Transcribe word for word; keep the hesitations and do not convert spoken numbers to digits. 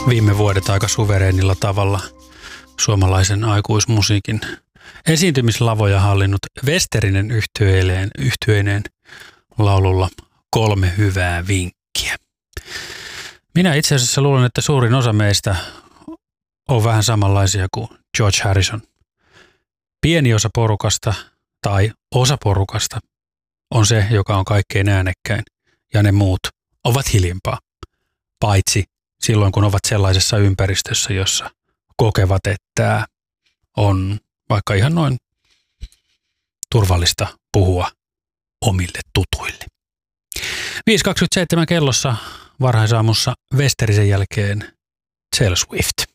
viime vuodet aika suvereenilla tavalla suomalaisen aikuismusiikin esiintymislavoja hallinnut Westerinen yhtyeineen, yhtyeineen laululla Kolme hyvää vinkkiä. Minä itse asiassa luulen, että suurin osa meistä on vähän samanlaisia kuin George Harrison. Pieni osa porukasta tai osa porukasta on se, joka on kaikkein äänekkäin, ja ne muut ovat hiljempaa, paitsi silloin, kun ovat sellaisessa ympäristössä, jossa kokevat, että on vaikka ihan noin turvallista puhua omille tutuille. viisi kaksikymmentäseitsemän kellossa varhaisaamussa Westerisen jälkeen Taylor Swift.